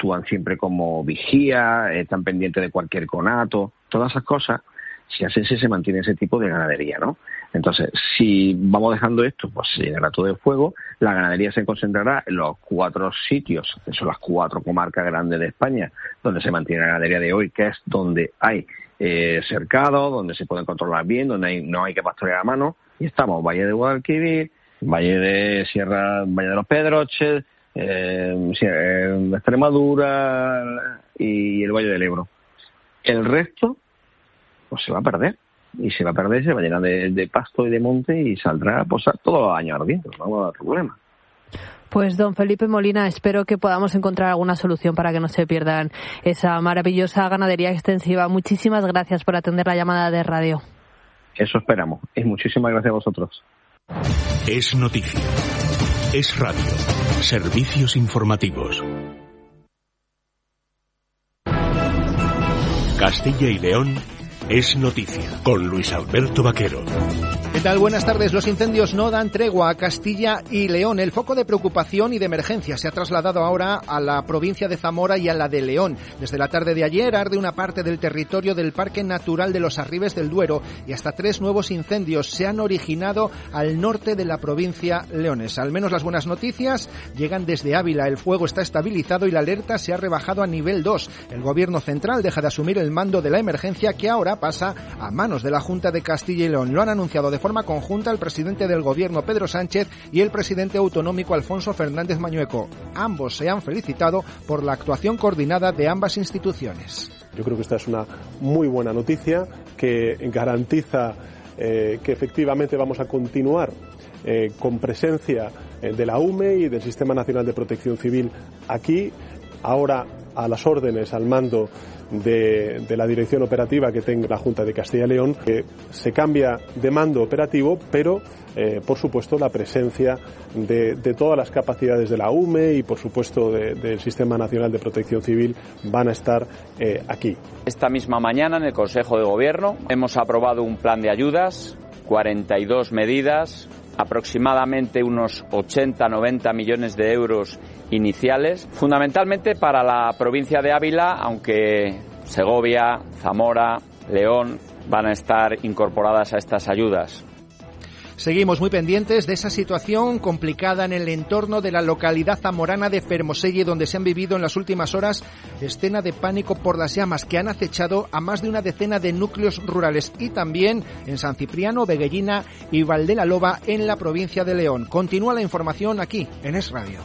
actúan siempre como vigía, están pendientes de cualquier conato, todas esas cosas. Si así se mantiene ese tipo de ganadería, ¿no? Entonces, si vamos dejando esto, pues se llenará todo el fuego. La ganadería se concentrará en los 4 sitios, que son las 4 comarcas grandes de España, donde se mantiene la ganadería de hoy, que es donde hay cercado, donde se puede controlar bien, donde no hay que pastorear a mano. Y estamos Valle de Guadalquivir, Valle de Sierra, Valle de los Pedroches, Extremadura y el Valle del Ebro. El resto pues se va a perder, y se va a perder, se va a llenar de pasto y de monte y saldrá pues todos los años ardiendo, no va a haber problema. Pues don Felipe Molina, espero que podamos encontrar alguna solución para que no se pierdan esa maravillosa ganadería extensiva. Muchísimas gracias por atender la llamada de radio. Eso esperamos, y muchísimas gracias a vosotros. Es noticia, es radio, servicios informativos. Castilla y León es noticia, con Luis Alberto Vaquero. ¿Qué tal? Buenas tardes. Los incendios no dan tregua a Castilla y León. El foco de preocupación y de emergencia se ha trasladado ahora a la provincia de Zamora y a la de León. Desde la tarde de ayer arde una parte del territorio del Parque Natural de los Arribes del Duero y hasta 3 nuevos incendios se han originado al norte de la provincia leonesa. Al menos las buenas noticias llegan desde Ávila. El fuego está estabilizado y la alerta se ha rebajado a nivel 2. El Gobierno central deja de asumir el mando de la emergencia, que ahora pasa a manos de la Junta de Castilla y León. Lo han anunciado de forma conjunta el presidente del Gobierno, Pedro Sánchez, y el presidente autonómico, Alfonso Fernández Mañueco. Ambos se han felicitado por la actuación coordinada de ambas instituciones. Yo creo que esta es una muy buena noticia que garantiza que efectivamente vamos a continuar con presencia de la UME y del Sistema Nacional de Protección Civil aquí, ahora a las órdenes, al mando de la dirección operativa que tenga la Junta de Castilla y León, que se cambia de mando operativo, pero por supuesto la presencia de todas las capacidades de la UME y por supuesto del Sistema Nacional de Protección Civil van a estar aquí. Esta misma mañana en el Consejo de Gobierno hemos aprobado un plan de ayudas, 42 medidas, aproximadamente unos 80-90 millones de euros iniciales, fundamentalmente para la provincia de Ávila, aunque Segovia, Zamora, León van a estar incorporadas a estas ayudas. Seguimos muy pendientes de esa situación complicada en el entorno de la localidad zamorana de Fermoselle, donde se han vivido en las últimas horas escena de pánico por las llamas que han acechado a más de una decena de núcleos rurales, y también en San Cipriano, Veguellina y Valdelaloba en la provincia de León. Continúa la información aquí en Es Radio.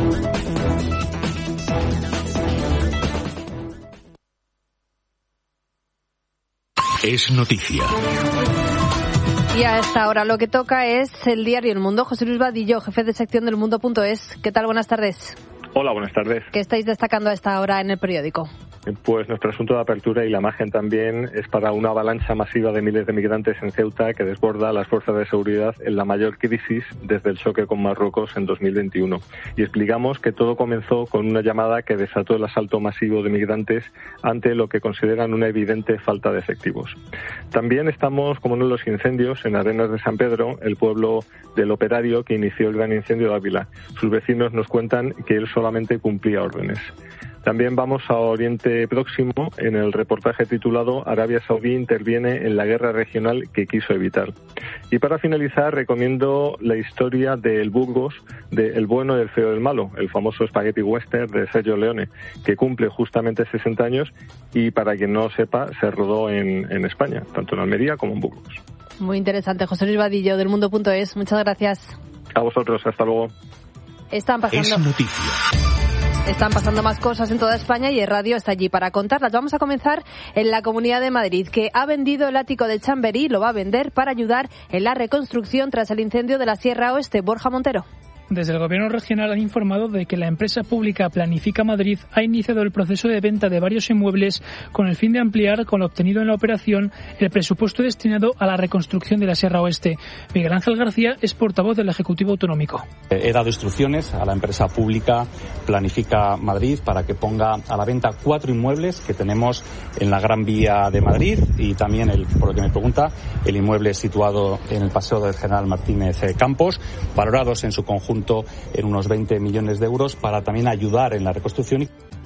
Es noticia. Y a esta hora lo que toca es el diario El Mundo. José Luis Vadillo, jefe de sección del Mundo.es. ¿Qué tal? Buenas tardes. Hola, buenas tardes. ¿Qué estáis destacando a esta hora en el periódico? Pues nuestro asunto de apertura y la imagen también es para una avalancha masiva de miles de migrantes en Ceuta que desborda a las fuerzas de seguridad en la mayor crisis desde el choque con Marruecos en 2021. Y explicamos que todo comenzó con una llamada que desató el asalto masivo de migrantes ante lo que consideran una evidente falta de efectivos. También estamos, como no, en los incendios en Arenas de San Pedro, el pueblo del operario que inició el gran incendio de Ávila. Sus vecinos nos cuentan que él solamente cumplía órdenes. También vamos a Oriente Próximo en el reportaje titulado Arabia Saudí interviene en la guerra regional que quiso evitar. Y para finalizar recomiendo la historia de El Burgos, de El bueno, el feo, el malo, el famoso spaghetti western de Sergio Leone, que cumple justamente 60 años y, para quien no sepa, se rodó en España, tanto en Almería como en Burgos. Muy interesante. José Luis Vadillo del Mundo.es. Muchas gracias. A vosotros, hasta luego. Están pasando más cosas en toda España y el radio está allí para contarlas. Vamos a comenzar en la Comunidad de Madrid, que ha vendido el ático de Chamberí, lo va a vender para ayudar en la reconstrucción tras el incendio de la Sierra Oeste. Borja Montero. Desde el Gobierno regional han informado de que la empresa pública Planifica Madrid ha iniciado el proceso de venta de varios inmuebles con el fin de ampliar, con lo obtenido en la operación, el presupuesto destinado a la reconstrucción de la Sierra Oeste. Miguel Ángel García es portavoz del Ejecutivo Autonómico. He dado instrucciones a la empresa pública Planifica Madrid para que ponga a la venta 4 inmuebles que tenemos en la Gran Vía de Madrid y también, por lo que me pregunta, el inmueble situado en el Paseo del General Martínez Campos, valorados en su conjunto en unos 20 millones de euros para también ayudar en la reconstrucción.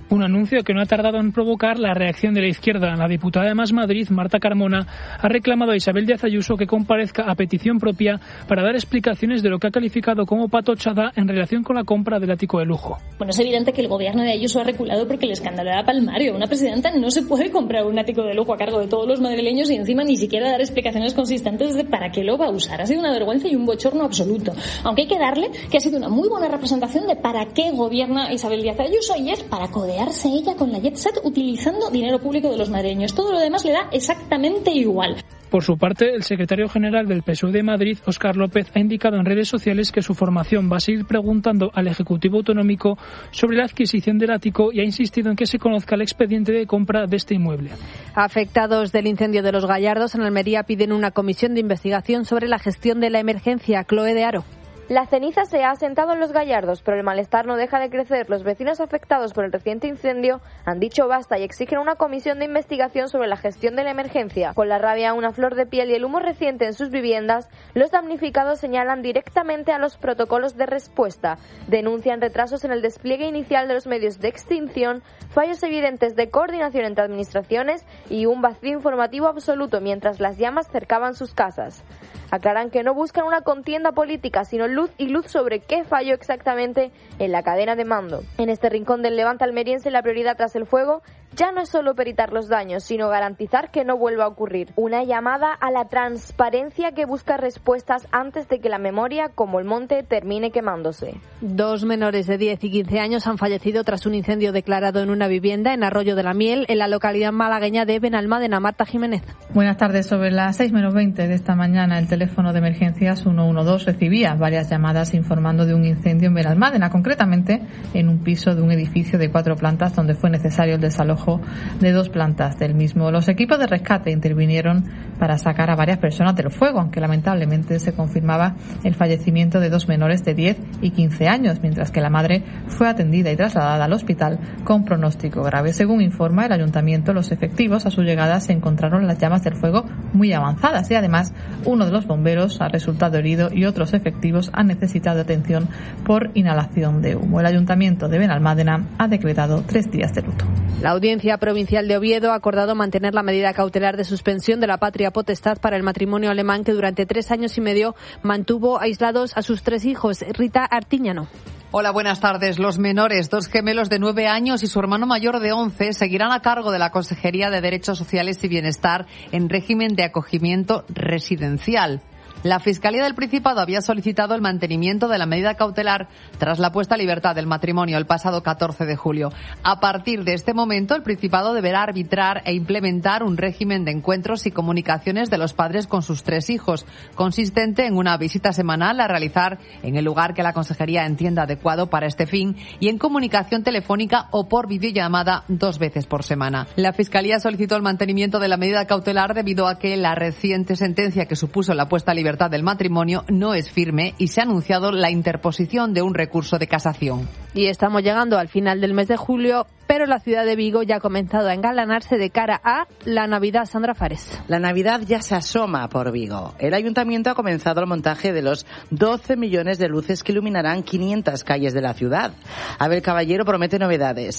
Un anuncio que no ha tardado en provocar la reacción de la izquierda. La diputada de Más Madrid, Marta Carmona, ha reclamado a Isabel Díaz Ayuso que comparezca a petición propia para dar explicaciones de lo que ha calificado como patochada en relación con la compra del ático de lujo. Bueno, es evidente que el gobierno de Ayuso ha reculado porque el escándalo era palmario. Una presidenta no se puede comprar un ático de lujo a cargo de todos los madrileños y encima ni siquiera dar explicaciones consistentes de para qué lo va a usar. Ha sido una vergüenza y un bochorno absoluto. Aunque hay que darle que ha sido una muy buena representación de para qué gobierna Isabel Díaz Ayuso, y es para codearse ella con la jet set utilizando dinero público de los madrileños. Todo lo demás le da exactamente igual. Por su parte, el secretario general del PSOE de Madrid, Óscar López, ha indicado en redes sociales que su formación va a seguir preguntando al Ejecutivo Autonómico sobre la adquisición del ático y ha insistido en que se conozca el expediente de compra de este inmueble. Afectados del incendio de Los Gallardos en Almería piden una comisión de investigación sobre la gestión de la emergencia. Chloe de Aro. La ceniza se ha asentado en Los Gallardos, pero el malestar no deja de crecer. Los vecinos afectados por el reciente incendio han dicho basta y exigen una comisión de investigación sobre la gestión de la emergencia. Con la rabia a una flor de piel y el humo reciente en sus viviendas, los damnificados señalan directamente a los protocolos de respuesta. Denuncian retrasos en el despliegue inicial de los medios de extinción, fallos evidentes de coordinación entre administraciones y un vacío informativo absoluto mientras las llamas cercaban sus casas. Aclaran que no buscan una contienda política, sino luz sobre qué falló exactamente en la cadena de mando. En este rincón del Levante almeriense, la prioridad tras el fuego ya no es solo peritar los daños, sino garantizar que no vuelva a ocurrir. Una llamada a la transparencia que busca respuestas antes de que la memoria, como el monte, termine quemándose. 2 menores de 10 y 15 años han fallecido tras un incendio declarado en una vivienda en Arroyo de la Miel, en la localidad malagueña de Benalmádena. Marta Jiménez. Buenas tardes. Sobre las 6:20 de esta mañana, el teléfono de emergencias 112 recibía varias llamadas informando de un incendio en Benalmádena, concretamente en un piso de un edificio de 4 plantas donde fue necesario el desalojo de 2 plantas del mismo. Los equipos de rescate intervinieron para sacar a varias personas del fuego, aunque lamentablemente se confirmaba el fallecimiento de 2 menores de 10 y 15 años, mientras que la madre fue atendida y trasladada al hospital con pronóstico grave. Según informa el ayuntamiento, los efectivos a su llegada se encontraron las llamas del fuego muy avanzadas y además uno de los bomberos ha resultado herido y otros efectivos han necesitado atención por inhalación de humo. El ayuntamiento de Benalmádena ha decretado 3 días de luto. La Audiencia Provincial de Oviedo ha acordado mantener la medida cautelar de suspensión de la patria potestad para el matrimonio alemán que durante 3 años y medio mantuvo aislados a sus 3 hijos. Rita Artiñano. Hola, buenas tardes. Los menores, 2 gemelos de 9 años y su hermano mayor de 11, seguirán a cargo de la Consejería de Derechos Sociales y Bienestar en régimen de acogimiento residencial. La Fiscalía del Principado había solicitado el mantenimiento de la medida cautelar tras la puesta a libertad del matrimonio el pasado 14 de julio. A partir de este momento, el Principado deberá arbitrar e implementar un régimen de encuentros y comunicaciones de los padres con sus 3 hijos, consistente en una visita semanal a realizar en el lugar que la Consejería entienda adecuado para este fin y en comunicación telefónica o por videollamada 2 veces por semana. La Fiscalía solicitó el mantenimiento de la medida cautelar debido a que la reciente sentencia que supuso la puesta a libertad del matrimonio no es firme y se ha anunciado la interposición de un recurso de casación. Y estamos llegando al final del mes de julio, pero la ciudad de Vigo ya ha comenzado a engalanarse de cara a la Navidad. Sandra Fares. La Navidad ya se asoma por Vigo. El ayuntamiento ha comenzado el montaje de los 12 millones de luces que iluminarán 500 calles de la ciudad. Abel Caballero promete novedades: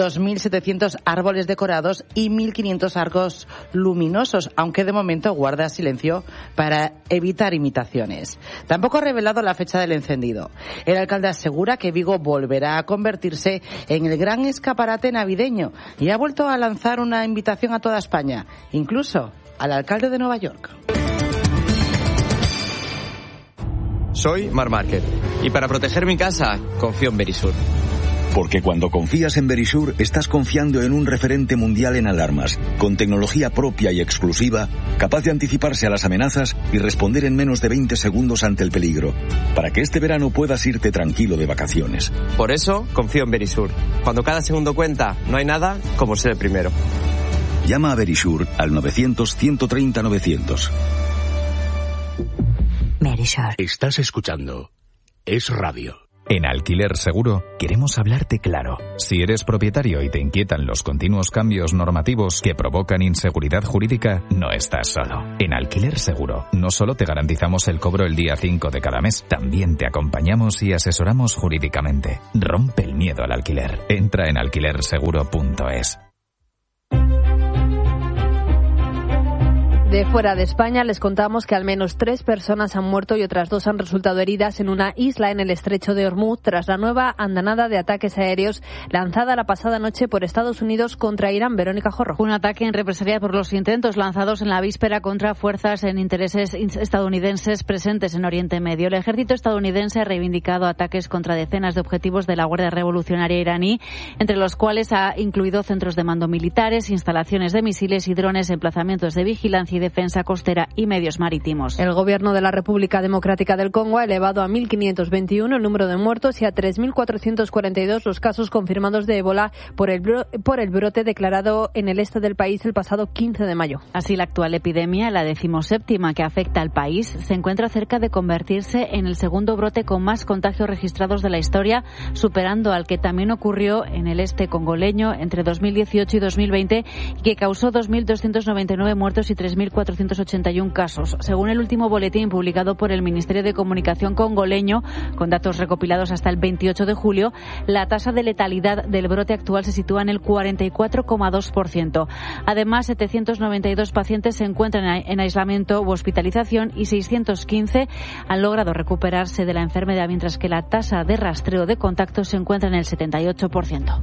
2.700 árboles decorados y 1.500 arcos luminosos, aunque de momento guarda silencio para evitar imitaciones. Tampoco ha revelado la fecha del encendido. El alcalde asegura que Vigo volverá a convertirse en el gran escaparate navideño y ha vuelto a lanzar una invitación a toda España, incluso al alcalde de Nueva York. Soy Marc Márquez y para proteger mi casa confío en Verisur. Porque cuando confías en Verisur, estás confiando en un referente mundial en alarmas, con tecnología propia y exclusiva, capaz de anticiparse a las amenazas y responder en menos de 20 segundos ante el peligro, para que este verano puedas irte tranquilo de vacaciones. Por eso, confío en Verisur. Cuando cada segundo cuenta, no hay nada como ser el primero. Llama a Verisur al 900-130-900. Verisur. Estás escuchando Es Radio. En Alquiler Seguro queremos hablarte claro. Si eres propietario y te inquietan los continuos cambios normativos que provocan inseguridad jurídica, no estás solo. En Alquiler Seguro no solo te garantizamos el cobro el día 5 de cada mes, también te acompañamos y asesoramos jurídicamente. Rompe el miedo al alquiler. Entra en alquilerseguro.es. De fuera de España les contamos que al menos 3 personas han muerto y otras 2 han resultado heridas en una isla en el estrecho de Hormuz tras la nueva andanada de ataques aéreos lanzada la pasada noche por Estados Unidos contra Irán. Verónica Jorro. Un ataque en represalia por los intentos lanzados en la víspera contra fuerzas en intereses estadounidenses presentes en Oriente Medio. El ejército estadounidense ha reivindicado ataques contra decenas de objetivos de la Guardia Revolucionaria iraní, entre los cuales ha incluido centros de mando militares, instalaciones de misiles y drones, emplazamientos de vigilancia y defensa costera y medios marítimos. El gobierno de la República Democrática del Congo ha elevado a 1.521 el número de muertos y a 3.442 los casos confirmados de ébola por el brote declarado en el este del país el pasado 15 de mayo. Así, la actual epidemia, la 17ª que afecta al país, se encuentra cerca de convertirse en el segundo brote con más contagios registrados de la historia, superando al que también ocurrió en el este congoleño entre 2018 y 2020 y que causó 2.299 muertos y 3.481 casos. Según el último boletín publicado por el Ministerio de Comunicación congoleño, con datos recopilados hasta el 28 de julio, la tasa de letalidad del brote actual se sitúa en el 44,2%. Además, 792 pacientes se encuentran en aislamiento u hospitalización y 615 han logrado recuperarse de la enfermedad, mientras que la tasa de rastreo de contactos se encuentra en el 78%.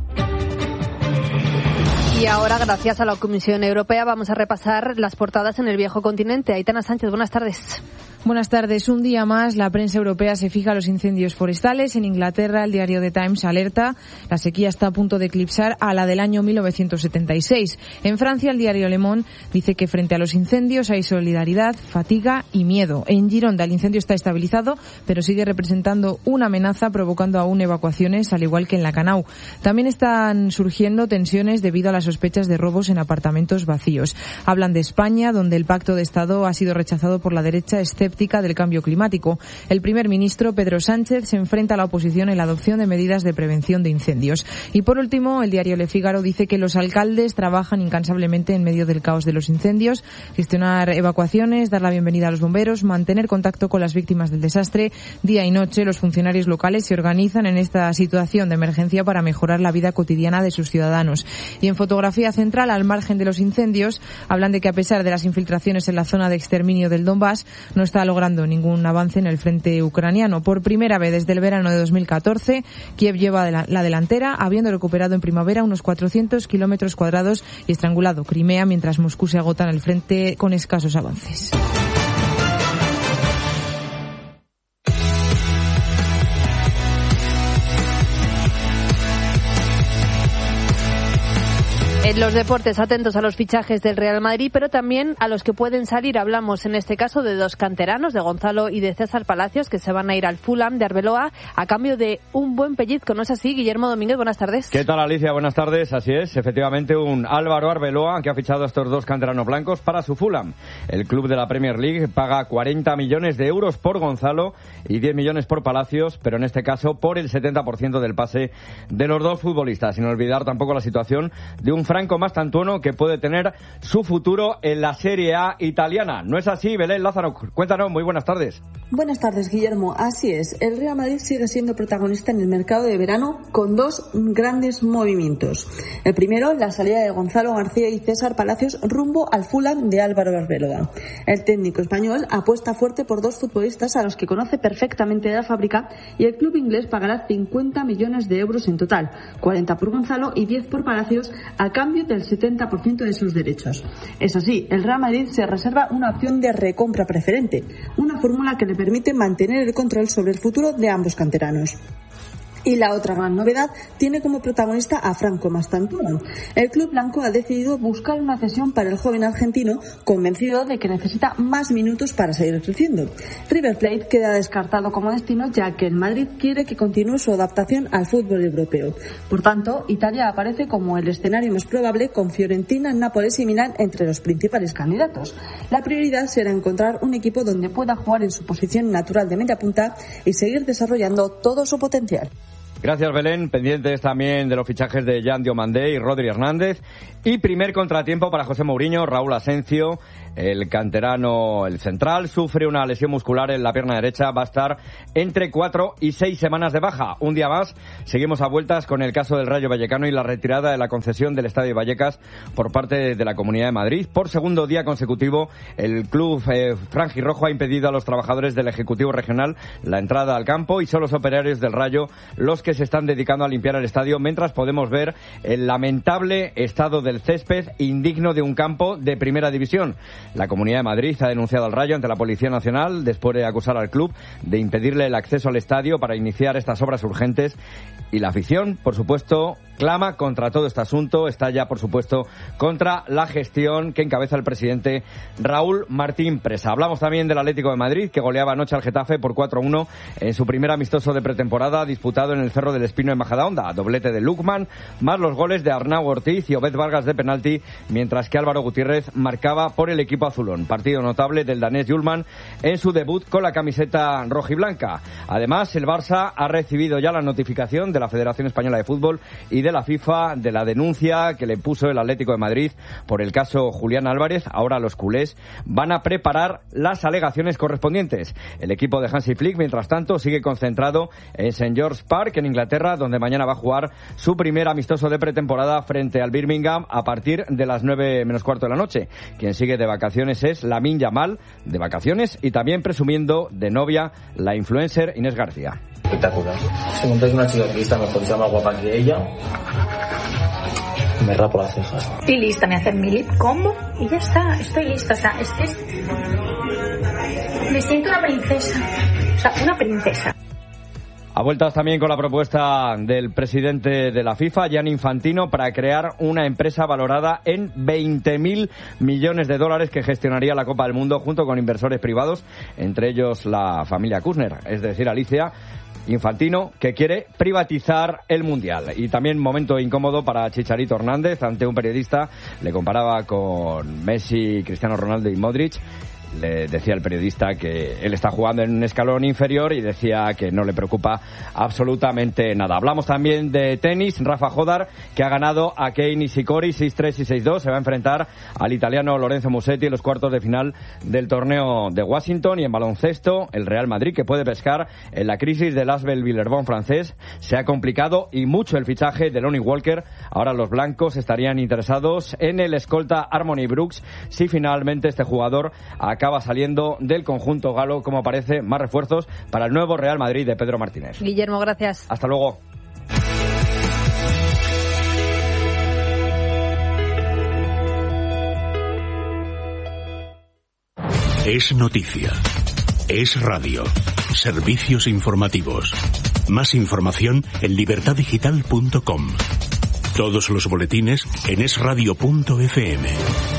Y ahora, gracias a la Comisión Europea, vamos a repasar las portadas en el viejo continente. Aitana Sánchez, buenas tardes. Buenas tardes. Un día más, la prensa europea se fija a los incendios forestales. En Inglaterra, el diario The Times alerta: la sequía está a punto de eclipsar a la del año 1976. En Francia, el diario Le Monde dice que frente a los incendios hay solidaridad, fatiga y miedo. En Gironda, el incendio está estabilizado, pero sigue representando una amenaza, provocando aún evacuaciones, al igual que en la Canau. También están surgiendo tensiones debido a las sospechas de robos en apartamentos vacíos. Hablan de España, donde el pacto de Estado ha sido rechazado por la derecha escéptica del cambio climático. El primer ministro, Pedro Sánchez, se enfrenta a la oposición en la adopción de medidas de prevención de incendios. Y por último, el diario Le Figaro dice que los alcaldes trabajan incansablemente en medio del caos de los incendios, gestionar evacuaciones, dar la bienvenida a los bomberos, mantener contacto con las víctimas del desastre. Día y noche, los funcionarios locales se organizan en esta situación de emergencia para mejorar la vida cotidiana de sus ciudadanos. Y en fotografía central, al margen de los incendios, hablan de que a pesar de las infiltraciones en la zona de exterminio del Donbass, no está logrando ningún avance en el frente ucraniano. Por primera vez desde el verano de 2014, Kiev lleva la delantera, habiendo recuperado en primavera unos 400 kilómetros cuadrados y estrangulado Crimea, mientras Moscú se agota en el frente con escasos avances. En los deportes, atentos a los fichajes del Real Madrid, pero también a los que pueden salir. Hablamos en este caso de 2 canteranos, de Gonzalo y de César Palacios, que se van a ir al Fulham de Arbeloa a cambio de un buen pellizco. ¿No es así, Guillermo Domínguez? Buenas tardes. ¿Qué tal, Alicia? Buenas tardes. Así es, efectivamente, un Álvaro Arbeloa que ha fichado a estos 2 canteranos blancos para su Fulham. El club de la Premier League paga 40 millones de euros por Gonzalo y 10 millones por Palacios, pero en este caso por el 70% del pase de los 2 futbolistas. Sin olvidar tampoco la situación de un Franco Mastantuono que puede tener su futuro en la Serie A italiana. ¿No es así, Belén Lázaro? Cuéntanos, muy buenas tardes. Buenas tardes, Guillermo. Así es, el Real Madrid sigue siendo protagonista en el mercado de verano con 2 grandes movimientos. El primero, la salida de Gonzalo García y César Palacios rumbo al Fulham de Álvaro Arbeloa. El técnico español apuesta fuerte por 2 futbolistas a los que conoce perfectamente de la fábrica y el club inglés pagará 50 millones de euros en total, 40 por Gonzalo y 10 por Palacios, a cambio del 70% de sus derechos. Es así, el Real Madrid se reserva una opción de recompra preferente, una fórmula que le permite mantener el control sobre el futuro de ambos canteranos. Y la otra gran novedad tiene como protagonista a Franco Mastantuono. El club blanco ha decidido buscar una cesión para el joven argentino, convencido de que necesita más minutos para seguir creciendo. River Plate queda descartado como destino, ya que el Madrid quiere que continúe su adaptación al fútbol europeo. Por tanto, Italia aparece como el escenario más probable, con Fiorentina, Nápoles y Milán entre los principales candidatos. La prioridad será encontrar un equipo donde pueda jugar en su posición natural de media punta y seguir desarrollando todo su potencial. Gracias, Belén. Pendientes también de los fichajes de Jan Diomandé y Rodri Hernández. Y primer contratiempo para José Mourinho. Raúl Asencio, el canterano, el central, sufre una lesión muscular en la pierna derecha. Va a estar entre 4 y 6 semanas de baja. Un día más. Seguimos a vueltas con el caso del Rayo Vallecano y la retirada de la concesión del Estadio Vallecas por parte de la Comunidad de Madrid. Por segundo día consecutivo, el club franjirrojo ha impedido a los trabajadores del Ejecutivo Regional la entrada al campo, y son los operarios del Rayo los que se están dedicando a limpiar el estadio, mientras podemos ver el lamentable estado del césped, indigno de un campo de primera división. La Comunidad de Madrid ha denunciado al Rayo ante la Policía Nacional después de acusar al club de impedirle el acceso al estadio para iniciar estas obras urgentes, y la afición, por supuesto, clama contra todo este asunto. Está ya, por supuesto, contra la gestión que encabeza el presidente Raúl Martín Presa. Hablamos también del Atlético de Madrid, que goleaba anoche al Getafe por 4-1 en su primer amistoso de pretemporada disputado en el Cerro del Espino en Majadahonda. Doblete de Lukman, más los goles de Arnau Ortiz y Obed Vargas de penalti, mientras que Álvaro Gutiérrez marcaba por el equipo azulón. Partido notable del danés Hjulmand en su debut con la camiseta rojiblanca. Además, el Barça ha recibido ya la notificación de la Federación Española de Fútbol y de la FIFA de la denuncia que le puso el Atlético de Madrid por el caso Julián Álvarez. Ahora los culés van a preparar las alegaciones correspondientes. El equipo de Hansi Flick, mientras tanto, sigue concentrado en St. George's Park, en Inglaterra, donde mañana va a jugar su primer amistoso de pretemporada frente al Birmingham a partir de las 9 menos cuarto de la noche. Quien sigue de vacaciones es Lamine Yamal, de vacaciones, y también presumiendo de novia la influencer Inés García. Espectacular. Si montáis una chica que está mejor y sea más guapa que ella, me rapo las cejas. Estoy lista, me hacen mi lip combo y ya está, estoy lista. O sea, me siento una princesa. O sea, una princesa. A vueltas también con la propuesta del presidente de la FIFA, Gianni Infantino, para crear una empresa valorada en 20.000 millones de dólares que gestionaría la Copa del Mundo junto con inversores privados, entre ellos la familia Kushner, es decir, Alicia. Infantino, que quiere privatizar el Mundial. Y también momento incómodo para Chicharito Hernández. Ante un periodista le comparaba con Messi, Cristiano Ronaldo y Modric. Le decía el periodista que él está jugando en un escalón inferior y decía que no le preocupa absolutamente nada. Hablamos también de tenis. Rafa Jodar, que ha ganado a Kei Nishikori 6-3 y 6-2. Se va a enfrentar al italiano Lorenzo Musetti en los cuartos de final del torneo de Washington. Y en baloncesto, el Real Madrid, que puede pescar en la crisis del Asbel Villerbon francés. Se ha complicado y mucho el fichaje de Lonnie Walker. Ahora los blancos estarían interesados en el escolta Harmony Brooks si finalmente este jugador acaba saliendo del conjunto galo. Como parece, más refuerzos para el nuevo Real Madrid de Pedro Martínez. Guillermo, gracias. Hasta luego. Es noticia. Es radio. Servicios informativos. Más información en libertaddigital.com. Todos los boletines en esradio.fm.